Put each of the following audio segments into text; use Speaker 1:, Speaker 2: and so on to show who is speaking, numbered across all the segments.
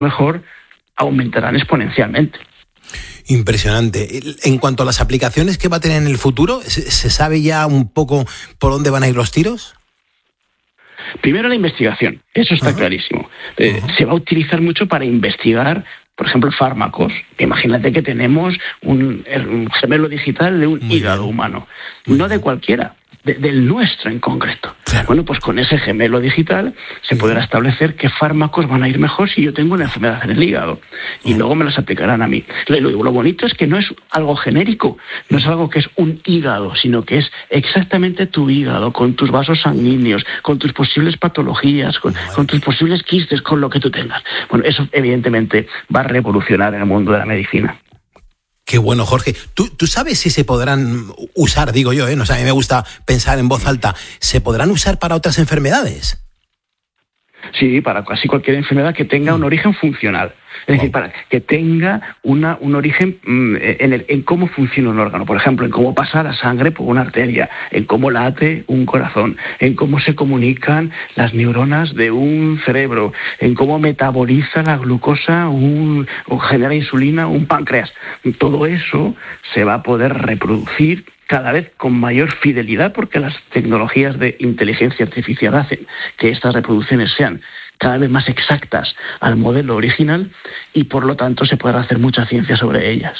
Speaker 1: mejor aumentarán exponencialmente.
Speaker 2: Impresionante. En cuanto a las aplicaciones que va a tener en el futuro, ¿se sabe ya un poco por dónde van a ir los tiros?
Speaker 1: Primero la investigación, eso está clarísimo. Se va a utilizar mucho para investigar, por ejemplo, fármacos. Imagínate que tenemos un gemelo digital de un hígado humano, no de cualquiera, del nuestro en concreto. Claro. Bueno, pues con ese gemelo digital se podrá establecer qué fármacos van a ir mejor si yo tengo una enfermedad en el hígado. Y luego me las aplicarán a mí. Lo bonito es que no es algo genérico, no es algo que es un hígado, sino que es exactamente tu hígado, con tus vasos sanguíneos, con tus posibles patologías, con tus posibles quistes, con lo que tú tengas. Bueno, eso evidentemente va a revolucionar el mundo de la medicina.
Speaker 2: Qué bueno, Jorge. ¿Tú sabes si se podrán usar, digo yo, no sé, a mí me gusta pensar en voz alta, ¿se podrán usar para otras enfermedades?
Speaker 1: Sí, para casi cualquier enfermedad que tenga un origen funcional. Es decir, para que tenga un origen en cómo funciona un órgano. Por ejemplo, en cómo pasa la sangre por una arteria, en cómo late un corazón, en cómo se comunican las neuronas de un cerebro, en cómo metaboliza la glucosa o genera insulina un páncreas. Todo eso se va a poder reproducir cada vez con mayor fidelidad, porque las tecnologías de inteligencia artificial hacen que estas reproducciones sean cada vez más exactas al modelo original y por lo tanto se podrá hacer mucha ciencia sobre ellas.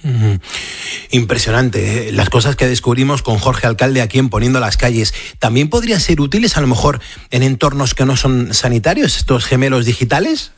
Speaker 2: Impresionante, las cosas que descubrimos con Jorge Alcalde aquí en Poniendo las Calles. ¿También podrían ser útiles a lo mejor en entornos que no son sanitarios, estos gemelos digitales?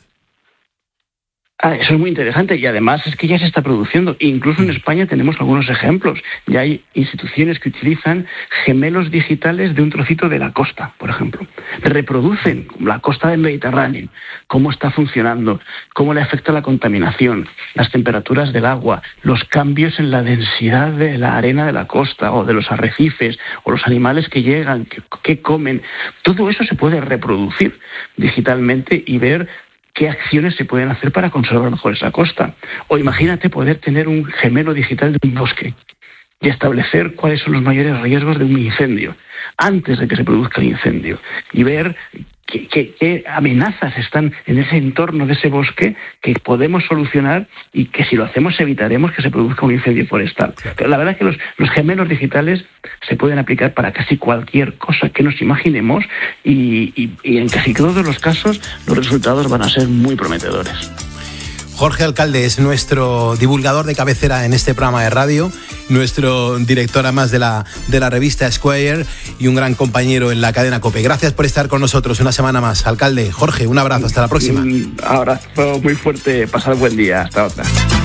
Speaker 1: Eso es muy interesante y además es que ya se está produciendo. Incluso en España tenemos algunos ejemplos. Ya hay instituciones que utilizan gemelos digitales de un trocito de la costa, por ejemplo. Reproducen la costa del Mediterráneo, cómo está funcionando, cómo le afecta la contaminación, las temperaturas del agua, los cambios en la densidad de la arena de la costa o de los arrecifes o los animales que llegan, qué comen. Todo eso se puede reproducir digitalmente y ver qué acciones se pueden hacer para conservar mejor esa costa. O imagínate poder tener un gemelo digital de un bosque y establecer cuáles son los mayores riesgos de un incendio antes de que se produzca el incendio y ver qué amenazas están en ese entorno de ese bosque que podemos solucionar y que si lo hacemos evitaremos que se produzca un incendio forestal. Pero la verdad es que los gemelos digitales se pueden aplicar para casi cualquier cosa que nos imaginemos y en casi todos los casos los resultados van a ser muy prometedores.
Speaker 2: Jorge Alcalde es nuestro divulgador de cabecera en este programa de radio, nuestro director además de la revista Esquire y un gran compañero en la cadena COPE. Gracias por estar con nosotros una semana más. Alcalde, Jorge, un abrazo, hasta la próxima.
Speaker 1: Un abrazo muy fuerte, pasad buen día, hasta otra.